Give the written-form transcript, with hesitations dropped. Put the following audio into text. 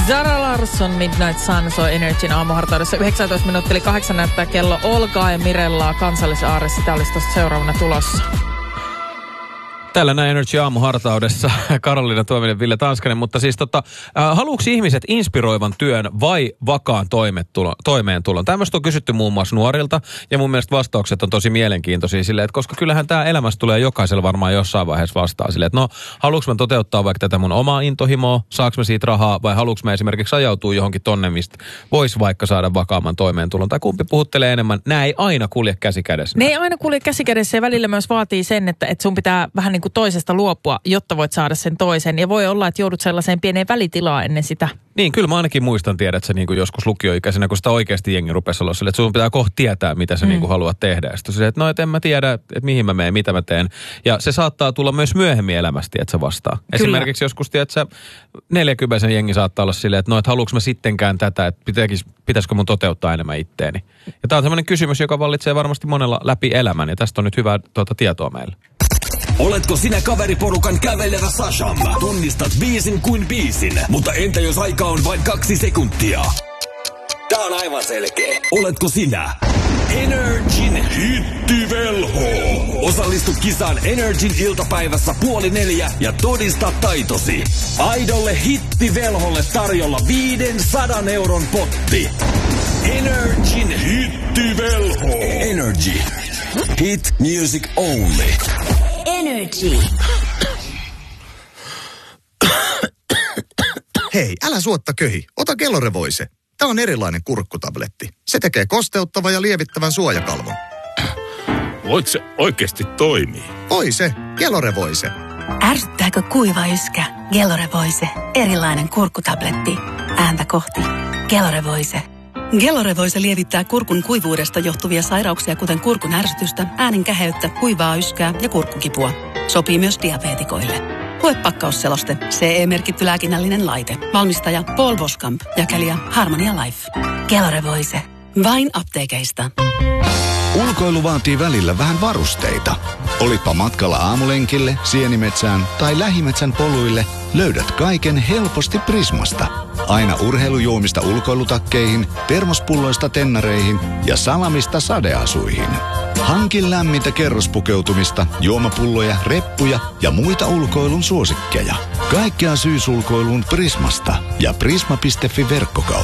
Zara Larsson, Midnight Sun, soi Energyn aamuhartaudessa. 19 minuuttia eli 8 näyttää kello. Olkaa ja Mirellaa Kansallisaarre, sitä olisi tuosta seuraavana tulossa. Täällä näin Energy aamuhartaudessa Karoliina Tuominen, Ville Tanskanen, mutta siis haluuks ihmiset inspiroivan työn vai vakaan toimeentulon? Tämmöistä on kysytty muun muassa nuorilta ja mun mielestä vastaukset on tosi mielenkiintoisia silleen, että koska kyllähän tämä elämässä tulee jokaisella varmaan jossain vaiheessa vastaan silleen, että no haluuks mä toteuttaa vaikka tätä mun omaa intohimoa, saaks mä siitä rahaa vai haluuks mä esimerkiksi ajautua johonkin tonne, mistä vois vaikka saada vakaamman toimeentulon tai kumpi puhuttelee enemmän. Nämä ei aina kulje käsi kädessä. Ne ei aina kulje käsi kädessä ja välillä myös vaatii sen, että sun pitää vähän niin kuin toisesta luopua, jotta voit saada sen toisen. Ja voi olla, että joudut sellaiseen pieneen välitilaan ennen sitä. Niin, kyllä mä ainakin muistan tiedät sä niin kuin joskus lukioikäisenä, kun sitä oikeasti jengi rupesi olla sille, että sun pitää kohta tietää, mitä sä niin kuin haluat tehdä. Ja sitten että no, et en mä tiedä, että mihin mä menen, mitä mä teen. Ja se saattaa tulla myös myöhemmin elämästä, että sä vastaa. Kyllä. Esimerkiksi joskus, tiedät sä, 40 jengi saattaa olla silleen, että no, että haluuks mä sittenkään tätä, että pitäisikö mun toteuttaa enemmän itteeni. Ja tää on sellainen kysymys, joka vallitsee varmasti monella läpi elämän, ja tästä on nyt hyvää tietoa meille. Oletko sinä kaveriporukan kävelevä Sashamba? Tunnistat biisin kuin biisin, mutta entä jos aika on vain 2 sekuntia? Tää on aivan selkeä. Oletko sinä Energin hittivelho? Osallistu kisaan Energin iltapäivässä 3:30 ja todista taitosi. Aidolle hittivelholle tarjolla 500 euron potti. Energin hittivelho. Energy. Hit music only. Energy. Hei, älä suotta köhi. Ota Gelore-Voice. Tämä on erilainen kurkkutabletti. Se tekee kosteuttavan ja lievittävän suojakalvon. Voit se oikeasti toimii? Oi se, Gelore-Voice. Ärsyttääkö kuiva yskä? Gelore-Voice. Erilainen kurkkutabletti. Ääntä kohti. Gelore-Voice. Gelore-Voice lievittää kurkun kuivuudesta johtuvia sairauksia, kuten kurkun ärsytystä, äänen käheyttä, kuivaa yskää ja kurkkukipua. Sopii myös diabeetikoille. Lue pakkausseloste. CE-merkitty lääkinnällinen laite. Valmistaja Paul Boskamp. Jakelija Harmonia Life. Gelore-Voice. Vain apteekeista. Ulkoilu vaatii välillä vähän varusteita. Olitpa matkalla aamulenkille, sienimetsään tai lähimetsän poluille, löydät kaiken helposti Prismasta. Aina urheilujuomista ulkoilutakkeihin, termospulloista tennareihin ja salamista sadeasuihin. Hankin lämmintä kerrospukeutumista, juomapulloja, reppuja ja muita ulkoilun suosikkeja. Kaikkea syysulkoiluun Prismasta ja prisma.fi verkkokauppa.